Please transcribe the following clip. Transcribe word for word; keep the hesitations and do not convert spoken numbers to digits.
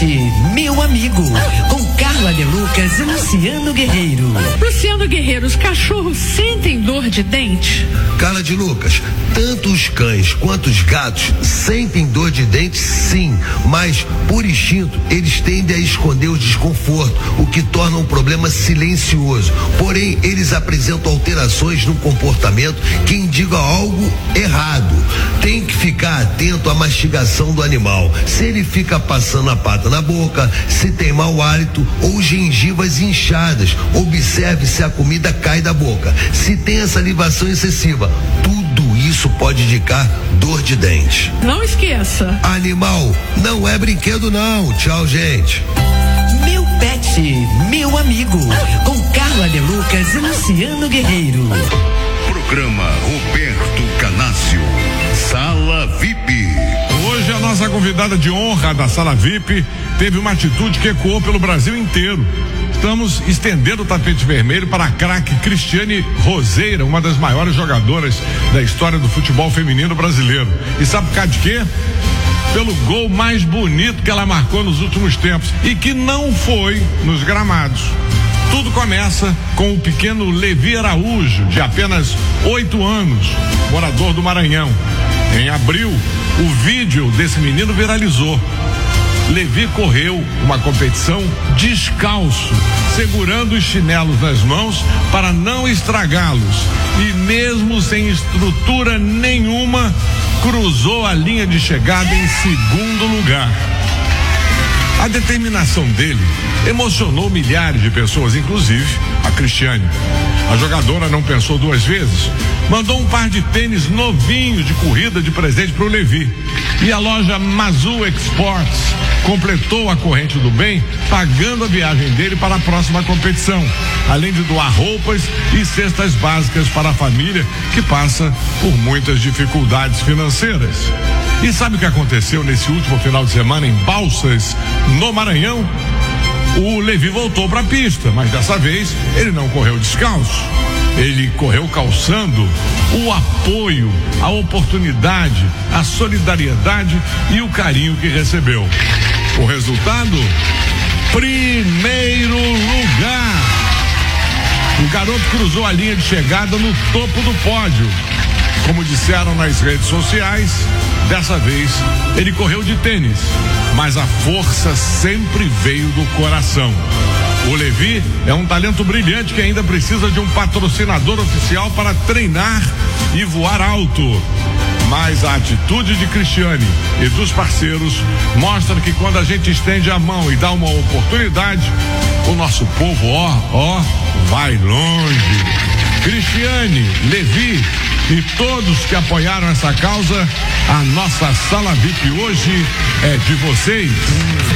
meu amigo, com Carla De Lucas e Luciano Guerreiro. Luciano Guerreiro, os cachorros sentem dor de dente? Carla De Lucas, tanto os cães quanto os gatos sentem dor de dente, sim, mas por instinto eles tendem a esconder o desconforto, o que torna um problema silencioso. Porém, eles apresentam alterações no comportamento que indicam algo errado. Tem que ficar atento à mastigação do animal, se ele fica passando a pata na boca, se tem mau hálito ou gengivas inchadas. Observe se a comida cai da boca, se tem a salivação excessiva. Tudo isso pode indicar dor de dente. Não esqueça. Animal não é brinquedo não. Tchau, gente. Meu pet, meu amigo, com Carla De Lucas e Luciano Guerreiro. Programa Roberto Canácio, Sala V I P. Hoje a nossa convidada de honra da Sala V I P teve uma atitude que ecoou pelo Brasil inteiro. Estamos estendendo o tapete vermelho para a craque Cristiane Roseira, uma das maiores jogadoras da história do futebol feminino brasileiro. E sabe por causa de quê? Pelo gol mais bonito que ela marcou nos últimos tempos e que não foi nos gramados. Tudo começa com o pequeno Levi Araújo, de apenas oito anos, morador do Maranhão. Em abril, o vídeo desse menino viralizou. Levi correu uma competição descalço, segurando os chinelos nas mãos para não estragá-los. E mesmo sem estrutura nenhuma, cruzou a linha de chegada em segundo lugar. A determinação dele emocionou milhares de pessoas, inclusive a Cristiane. A jogadora não pensou duas vezes, mandou um par de tênis novinhos de corrida de presente para o Levi. E a loja Mazul Exports completou a corrente do bem, pagando a viagem dele para a próxima competição, além de doar roupas e cestas básicas para a família que passa por muitas dificuldades financeiras. E sabe o que aconteceu nesse último final de semana em Balsas, no Maranhão? O Levi voltou para a pista, mas dessa vez ele não correu descalço. Ele correu calçando o apoio, a oportunidade, a solidariedade e o carinho que recebeu. O resultado? Primeiro lugar. O garoto cruzou a linha de chegada no topo do pódio. Como disseram nas redes sociais, dessa vez ele correu de tênis, mas a força sempre veio do coração. O Levi é um talento brilhante que ainda precisa de um patrocinador oficial para treinar e voar alto. Mas a atitude de Cristiane e dos parceiros mostra que quando a gente estende a mão e dá uma oportunidade, o nosso povo, ó, ó, vai longe. Cristiane, Levi e todos que apoiaram essa causa, a nossa Sala V I P hoje é de vocês.